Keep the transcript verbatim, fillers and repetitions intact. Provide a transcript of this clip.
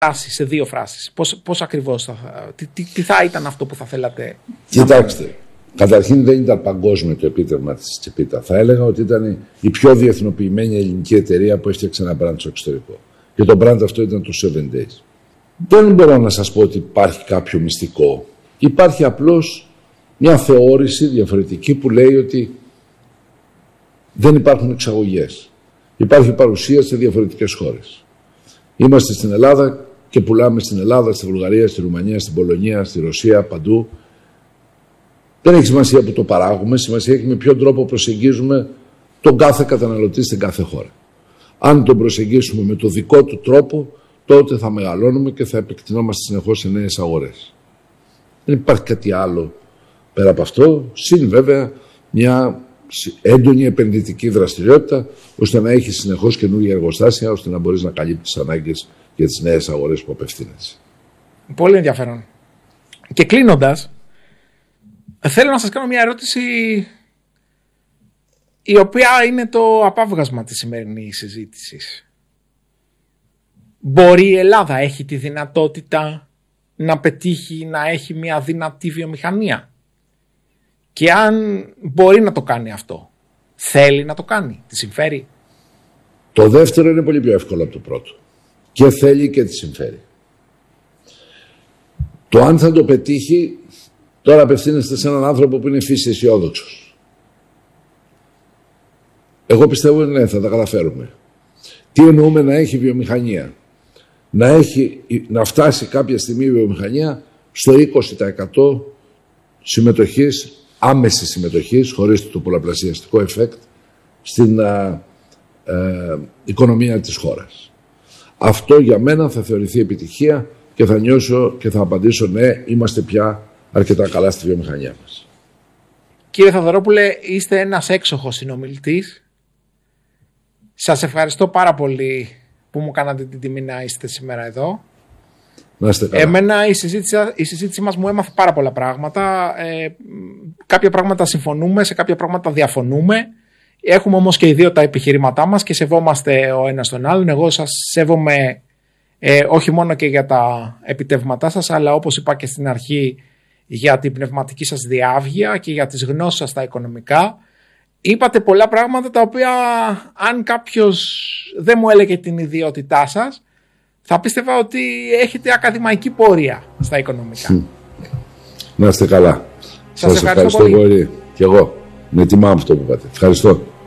σε δύο φράσεις. Πώς, πώς ακριβώς θα, τι, τι, τι θα ήταν αυτό που θα θέλατε? Κοιτάξτε, καταρχήν δεν ήταν παγκόσμιο το επίτευγμα της Τσιπίτα. Θα έλεγα ότι ήταν η πιο διεθνοποιημένη ελληνική εταιρεία που έφτιαξε ένα brand στο εξωτερικό. Και το brand αυτό ήταν το seven days. Δεν μπορώ να σας πω ότι υπάρχει κάποιο μυστικό. Υπάρχει απλώς μια θεώρηση διαφορετική που λέει ότι δεν υπάρχουν εξαγωγές. Υπάρχει παρουσία σε διαφορετικές χώρες. Είμαστε στην Ελλάδα και πουλάμε στην Ελλάδα, στη Βουλγαρία, στη Ρουμανία, στην Πολωνία, στη Ρωσία, παντού. Δεν έχει σημασία που το παράγουμε, σημασία έχει με ποιον τρόπο προσεγγίζουμε τον κάθε καταναλωτή στην κάθε χώρα. Αν τον προσεγγίσουμε με το δικό του τρόπο, τότε θα μεγαλώνουμε και θα επεκτηνόμαστε συνεχώς σε νέες αγορές. Δεν υπάρχει κάτι άλλο πέρα από αυτό, συν βέβαια μια έντονη επενδυτική δραστηριότητα, ώστε να έχει συνεχώς καινούργια εργοστάσια, ώστε να μπορείς να καλύπτεις τις ανάγκες για τις νέες αγορές που απευθύνεσαι. Πολύ ενδιαφέρον. Και κλείνοντας, θέλω να σας κάνω μια ερώτηση η οποία είναι το απάβγασμα της σημερινής συζήτησης. Μπορεί η Ελλάδα, έχει τη δυνατότητα να πετύχει να έχει μια δυνατή βιομηχανία? Και αν μπορεί να το κάνει αυτό, θέλει να το κάνει, τη συμφέρει? Το δεύτερο είναι πολύ πιο εύκολο από το πρώτο. Και θέλει και τη συμφέρει. Το αν θα το πετύχει, τώρα απευθύνεστε σε έναν άνθρωπο που είναι φύση αισιόδοξος. Εγώ πιστεύω ότι ναι, θα τα καταφέρουμε. Τι εννοούμε να έχει βιομηχανία? Να, έχει, να φτάσει κάποια στιγμή η βιομηχανία στο είκοσι τοις εκατό συμμετοχής, άμεση συμμετοχής, χωρίς το πολλαπλασιαστικό effect, στην α, ε, οικονομία της χώρας. Αυτό για μένα θα θεωρηθεί επιτυχία και θα νιώσω και θα απαντήσω ναι, είμαστε πια αρκετά καλά στη βιομηχανία μας. Κύριε Θαδωρόπουλε, είστε ένας έξοχος συνομιλητής. Σας ευχαριστώ πάρα πολύ που μου κάνατε την τιμή να είστε σήμερα εδώ. Να είστε καλά. Εμένα η συζήτηση, η συζήτηση μας μου έμαθε πάρα πολλά πράγματα. Ε, κάποια πράγματα συμφωνούμε, σε κάποια πράγματα διαφωνούμε. Έχουμε όμως και οι δύο τα επιχειρήματά μας και σεβόμαστε ο ένας τον άλλον. Εγώ σας σέβομαι ε, όχι μόνο και για τα επιτεύγματά σας, αλλά όπως είπα και στην αρχή, για την πνευματική σας διάβγεια και για τις γνώσεις σας στα οικονομικά. Είπατε πολλά πράγματα τα οποία αν κάποιος δεν μου έλεγε την ιδιότητά σας, θα πίστευα ότι έχετε ακαδημαϊκή πορεία στα οικονομικά. Να είστε καλά. Σας, σας ευχαριστώ, ευχαριστώ πολύ. πολύ. Και εγώ. Με τιμά αυτό που είπατε. Ευχαριστώ.